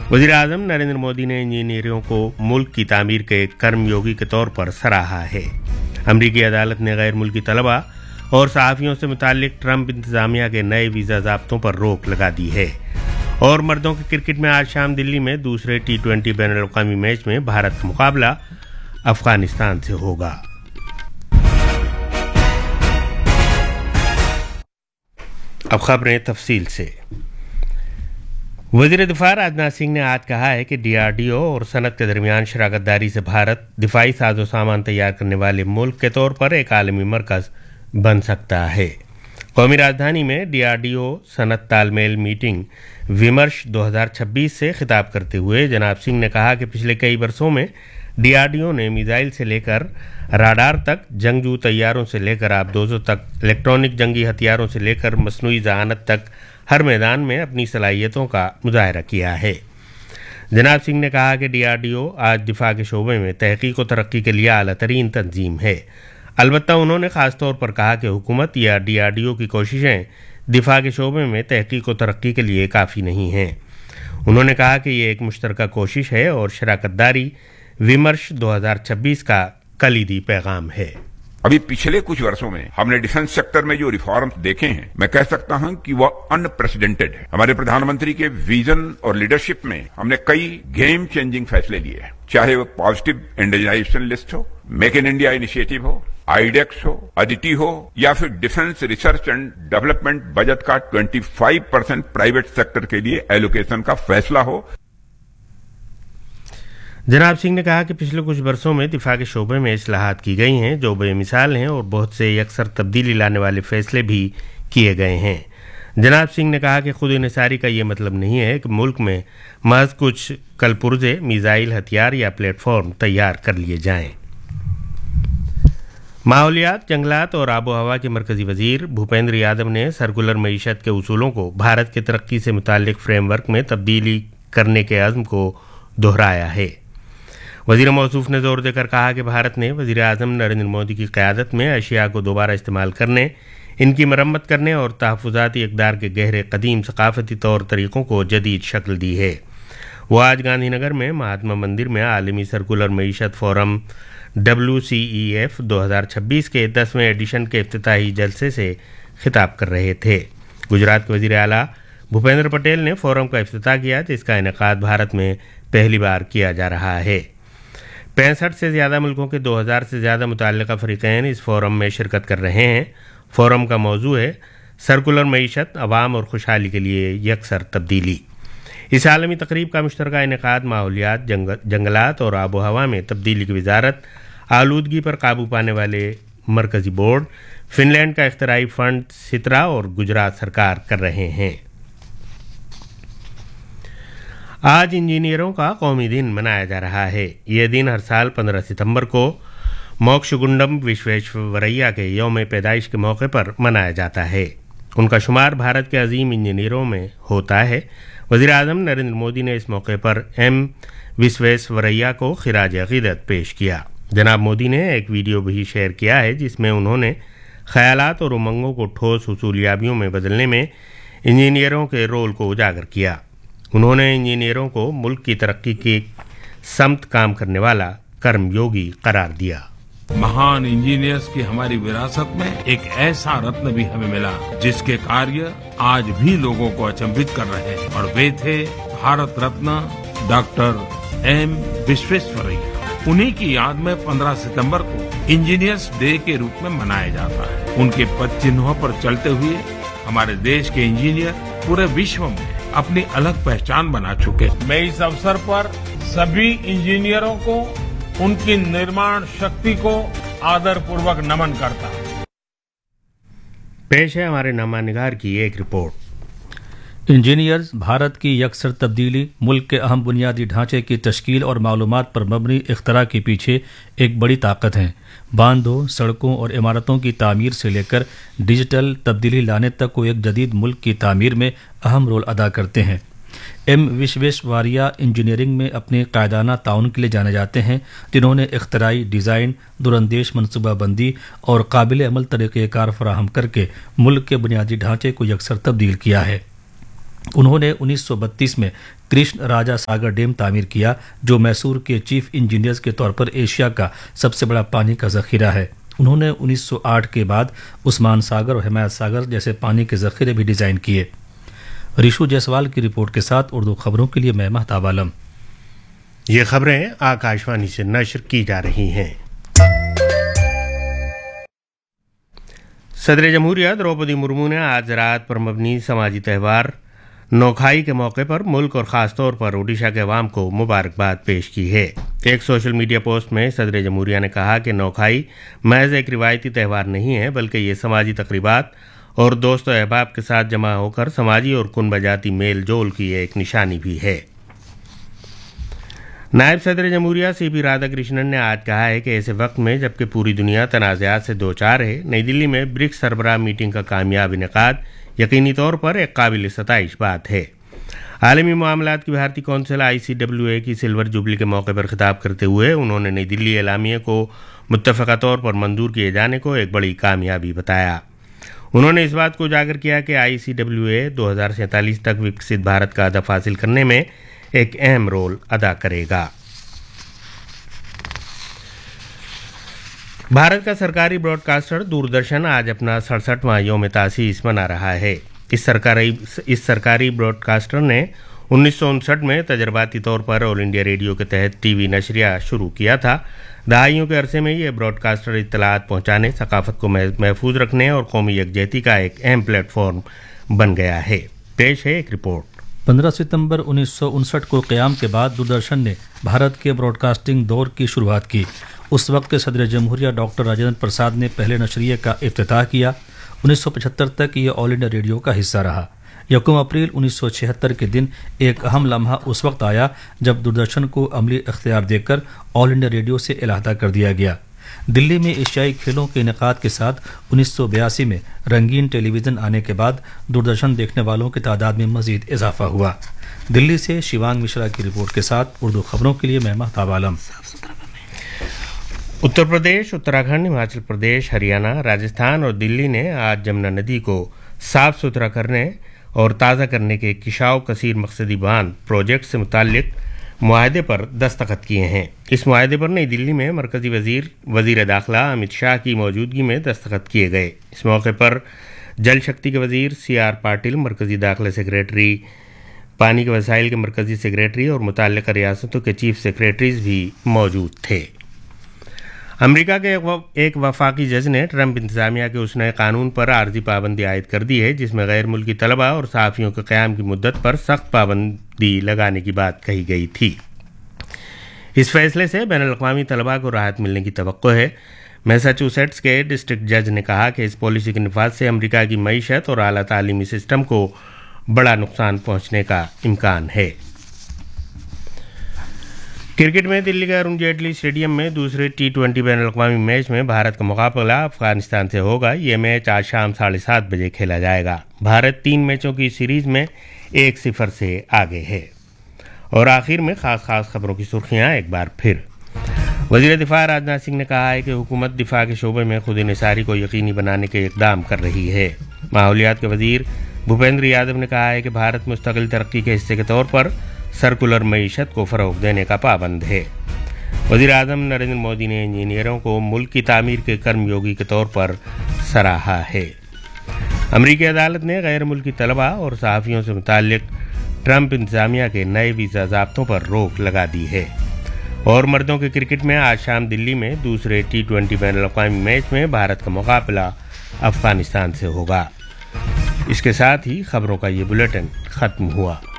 वज़ीर आज़म नरेंद्र मोदी ने इंजीनियरों को मुल्क की तामीर के कर्मयोगी के तौर पर सराहा है। अमरीकी अदालत ने गैर मुल्की तलबा और सहाफ़ियों से मुताल्लिक ट्रंप इंतज़ामिया के नए वीज़ा ज़ाब्तों पर रोक लगा दी है। और मर्दों के क्रिकेट में आज शाम दिल्ली में दूसरे T20 बैनुल-अक़वामी मैच में भारत का मुकाबला अफगानिस्तान से होगा। अब खबरें तफसील से। वज़ीर दिफा राजनाथ सिंह ने आज कहा है कि DRDO और सनत के दरमियान शराकतदारी से भारत दिफाई साजो सामान तैयार करने वाले मुल्क के तौर पर एक आलमी मरकज़ बन सकता है। कौमी राजधानी में DRDO सनत तालमेल मीटिंग विमर्श 2026 से खिताब करते हुए जनाब सिंह ने कहा कि पिछले कई वर्षों में DRDO ने मिसाइल से लेकर राडार तक, जंगजू तैयारों से लेकर आबदोज़ों तक, इलेक्ट्रॉनिक जंगी हथियारों से लेकर मसनूई ज़हानत तक हर मैदान में अपनी सलाहियतों का मुजाहरा किया है। जनाब सिंह ने कहा कि DRDO आज दिफा के शोबे में तहकीक और तरक्की के लिए आला तरीन तंजीम है। अलबत्ता उन्होंने ख़ास तौर पर कहा कि हुकूमत या DRDO की कोशिशें दिफा के शोबे में तहकीक और तरक्की के लिए काफ़ी नहीं हैं। उन्होंने कहा कि ये एक मुश्तरका कोशिश है और शराकतदारी विमर्श 2026 का कलीदी पैगाम है। अभी पिछले कुछ वर्षों में हमने डिफेंस सेक्टर में जो रिफॉर्म्स देखे हैं, मैं कह सकता हूं कि वह अनप्रेसिडेंटेड है। हमारे प्रधानमंत्री के विजन और लीडरशिप में हमने कई गेम चेंजिंग फैसले लिए हैं, चाहे वो पॉजिटिव इंडियनाइजेशन लिस्ट हो, मेक इन इंडिया इनिशिएटिव हो, आईडेक्स हो, अदिति हो, या फिर defence research and development budget का 25% प्राइवेट सेक्टर के लिए एलोकेशन का फैसला हो। जनाब सिंह ने कहा कि पिछले कुछ वर्षों में दिफा के शोबे में इस्लाहात की गई हैं जो बेमिसाल हैं और बहुत से यकसर तब्दीली लाने वाले फैसले भी किए गए हैं। जनाब सिंह ने कहा कि खुद इन्हिसारी का ये मतलब नहीं है कि मुल्क में महज कुछ कलपुर्जे, मिसाइल, हथियार या प्लेटफॉर्म तैयार कर लिए जाएं। माहौलियात, जंगलात और आबो हवा के मरकजी वजीर भूपेंद्र यादव ने सर्कुलर मईशत के उसूलों को भारत के तरक्की से मुताल्लिक फ्रेमवर्क में तब्दीली करने के अज़्म को दोहराया है। वज़ीर मौसूफ ने जोर देकर कहा कि भारत ने वज़ीर आज़म नरेंद्र मोदी की क़यादत में अशिया को दोबारा इस्तेमाल करने, इनकी मरम्मत करने और तहफ़्फ़ुज़ाती इक़दार के गहरे कदीम सक़ाफ़ती तौर तरीक़ों को जदीद शक्ल दी है। वो आज गांधी नगर में महात्मा मंदिर में आलमी सर्कुलर मईशत फोरम WCEF 2026 के 10वें एडिशन के इफ्तिताही जलसे से खिताब कर रहे थे। गुजरात के वज़ीर आला भूपेंद्र पटेल ने फोरम का इफ्तिताह किया, जिसका इनेकाद भारत में पहली बार किया जा रहा है। 65 से ज़्यादा मुल्कों के 2000 से ज़्यादा मुतल्लिक़ा फ़रीक़ैन इस फोरम में शिरकत कर रहे हैं। फोरम का मौजू है सर्कुलर मईशत, अवाम और खुशहाली के लिए यकसर तब्दीली। इस आलमी तकरीब का मुश्तरका इनेकाद माहौलियात, जंगलात और आबो हवा में तब्दीली की वजारत, आलूदगी पर काबू पाने वाले मरकज़ी बोर्ड, फिनलैंड का इख्तराई फंड सितरा और गुजरात सरकार कर रहे हैं। आज इंजीनियरों का कौमी दिन मनाया जा रहा है। यह दिन हर साल 15 सितंबर को मोक्षगुंडम विश्वेश्वरैया के यौम पैदाइश के मौके पर मनाया जाता है। उनका शुमार भारत के अजीम इंजीनियरों में होता है। वज़ीर आज़म नरेंद्र मोदी ने इस मौके पर विश्वेश्वरैया को खिराज अक़ीदत पेश किया। जनाब मोदी ने एक वीडियो भी शेयर किया है जिसमें उन्होंने ख़यालात और उमंगों को ठोस हुसूलियाबियों में बदलने में इंजीनियरों के रोल को उजागर किया। उन्होंने इंजीनियरों को मुल्क की तरक्की की समत काम करने वाला कर्मयोगी करार दिया। महान इंजीनियर्स की हमारी विरासत में एक ऐसा रत्न भी हमें मिला जिसके कार्य आज भी लोगों को अचंभित कर रहे हैं, और वे थे भारत रत्न डॉक्टर M विश्वेश्वरैया। उन्हीं की याद में 15 सितंबर को इंजीनियर्स डे के रूप में मनाया जाता है। उनके पद चिन्हों पर चलते हुए हमारे देश के इंजीनियर पूरे विश्व में अपनी अलग पहचान बना चुके। मैं इस अवसर पर सभी इंजीनियरों को उनकी निर्माण शक्ति को आदरपूर्वक नमन करता हूं। पेश है हमारे नामानिगार की एक रिपोर्ट। इंजीनियर्स भारत की यकसर तब्दीली, मुल्क के अहम बुनियादी ढांचे की तश्कील और मालूमात पर मबनी इख्तरा के पीछे एक बड़ी ताकत हैं। बांधों, सड़कों और इमारतों की तामीर से लेकर डिजिटल तब्दीली लाने तक को एक जदीद मुल्क की तामीर में अहम रोल अदा करते हैं। M विश्वेश्वरैया इंजीनियरिंग में अपने कायदाना ताउन के लिए जाने जाते हैं, जिन्होंने इख्तराई डिज़ाइन, दूरंदेश मनसूबाबंदी और काबिल अमल तरीक़ेकार फराहम करके मुल्क के बुनियादी ढांचे को यकसर तब्दील किया है। उन्होंने 1932 में कृष्ण राजा सागर डैम तामीर किया, जो मैसूर के चीफ इंजीनियर्स के तौर पर एशिया का सबसे बड़ा पानी का जखीरा है। उन्होंने 1908 के बाद उस्मान सागर और हिमायत सागर जैसे पानी के जखीरे भी डिजाइन किए। रिशु जायसवाल की रिपोर्ट के साथ उर्दू खबरों के लिए मैं महताब आलम। ये खबरें आकाशवाणी से नश्र की जा रही हैं। सदर जमहूरिया द्रौपदी मुर्मू ने आज रात पर मबनी समाजी त्यौहार नौखाई के मौके पर मुल्क और ख़ास तौर पर ओडिशा के अवाम को मुबारकबाद पेश की है। एक सोशल मीडिया पोस्ट में सदर जमहूरिया ने कहा कि नौखाई महज एक रिवायती त्यौहार नहीं है, बल्कि ये समाजी तकरीबात और दोस्त अहबाब के साथ जमा होकर समाजी और कुनबजाती मेल जोल की एक निशानी भी है। नायब सदर जमहूरिया सीपी राधाकृष्णन ने आज कहा है कि ऐसे वक्त में जबकि पूरी दुनिया तनाज़ात से दो चार है, नई दिल्ली में ब्रिक्स सरबराह मीटिंग का कामयाब इनेकाद यकीनी तौर पर एक काबिल सताइश बात है। आलमी मामलात की भारतीय कौंसिल ICWA की सिल्वर जुबली के मौके पर खिताब करते हुए उन्होंने नई दिल्ली एलामिया को मुत्तफ़क़ा तौर पर मंजूर किए जाने को एक बड़ी कामयाबी बताया। उन्होंने इस बात को उजागर किया कि ICWA 2047 तक विकसित भारत का हदफ हासिल करने में एक अहम रोल अदा करेगा। भारत का सरकारी ब्रॉडकास्टर दूरदर्शन आज अपना 67वां यौम तासीस मना रहा है। इस सरकारी ब्रॉडकास्टर ने 1959 में तजर्बाती तौर पर ऑल इंडिया रेडियो के तहत टीवी नशरिया शुरू किया था। दहाइयों के अरसे में यह ब्रॉडकास्टर इत्तलात पहुंचाने, सकाफत को महफूज रखने और कौमी यकजहती का एक अहम प्लेटफॉर्म बन गया है। पेश है एक रिपोर्ट। 15 सितंबर 1959 को क़याम के बाद दूरदर्शन ने भारत के ब्रॉडकास्टिंग दौर की शुरुआत की। उस वक्त के सदर जमहूरिया डॉक्टर राजेंद्र प्रसाद ने पहले नशरिये का इफ्तिताह किया। 1975 तक ये ऑल इंडिया रेडियो का हिस्सा रहा। 1 अप्रैल 1976 के दिन एक अहम लम्हा उस वक्त आया जब दूरदर्शन को अमली इख्तियार देकर ऑल इंडिया रेडियो से अलहदा कर दिया गया। दिल्ली में एशियाई खेलों के इनेकाद के साथ 1982 में रंगीन टेलीविज़न आने के बाद दूरदर्शन देखने वालों की तादाद में मज़ीद इजाफा हुआ। दिल्ली से शिवांग मिश्रा की रिपोर्ट के साथ उर्दू खबरों के लिए मैं महताब आलम। उत्तर प्रदेश, उत्तराखंड, हिमाचल प्रदेश, हरियाणा, राजस्थान और दिल्ली ने आज जमुना नदी को साफ सुथरा करने और ताज़ा करने के किशाव कसीर मकसदी बांध प्रोजेक्ट से मुताल्लिक मुआहदे पर दस्तखत किए हैं। इस मुआहदे पर नई दिल्ली में मरकजी वज़ीर दाखिला अमित शाह की मौजूदगी में दस्तखत किए गए। इस मौके पर जल शक्ति के वज़ीर CR पाटिल, मरकजी दाखिला सेक्रेटरी, पानी के वसाइल के मरकजी सेक्रेटरी और मुतल्लिक़ा रियासतों के चीफ सेक्रेटरीज भी मौजूद थे। अमेरिका के एक वफाकी जज ने ट्रंप इंतजामिया के उस नए कानून पर आर्जी पाबंदी आयद कर दी है जिसमें गैर मुल्की तलबा और सहाफ़ियों के क़याम की मुद्दत पर सख्त पाबंदी लगाने की बात कही गई थी। इस फैसले से बैनुल-अक़वामी तलबा को राहत मिलने की तवक्को है। मैसाचुसेट्स के डिस्ट्रिक्ट जज ने कहा कि इस पॉलिसी के नफाज से अमेरिका की मईशत और आला तालीमी सिस्टम को बड़ा नुकसान पहुँचने का इम्कान है। क्रिकेट में दिल्ली के अरुण जेटली स्टेडियम में दूसरे T20 बैनुल-अक़वामी मैच में भारत का मुकाबला अफगानिस्तान से होगा। ये मैच आज शाम 7:30 बजे खेला जाएगा। भारत 3 मैचों की सीरीज में 1-0 से आगे है। और आखिर में खास खबरों की सुर्खियां एक बार फिर। वज़ीर दिफा राजनाथ सिंह ने कहा है कि हुकूमत दिफा के शोबे में खुद इन्हिसारी को यकीनी बनाने के इक़दाम कर रही है। माहौलियात के वज़ीर भूपेंद्र यादव ने कहा है कि भारत मुस्तकिल तरक्की के हिस्से के तौर पर सर्कुलर मईशत को फ़रोग़ देने का पाबंद है। वज़ीर आज़म नरेंद्र मोदी ने इंजीनियरों को मुल्क की तामीर के कर्मयोगी के तौर पर सराहा है। अमरीकी अदालत ने गैर मुल्की तलबा और सहाफ़ियों से मुताल्लिक़ ट्रंप इंतज़ामिया के नए वीज़ा ज़ाब्तों पर रोक लगा दी है। और मर्दों के क्रिकेट में आज शाम दिल्ली में दूसरे T20 बैनुल-अक़वामी मैच में भारत का मुकाबला अफ़गानिस्तान से होगा। इसके साथ ही खबरों का ये बुलेटिन ख़त्म हुआ।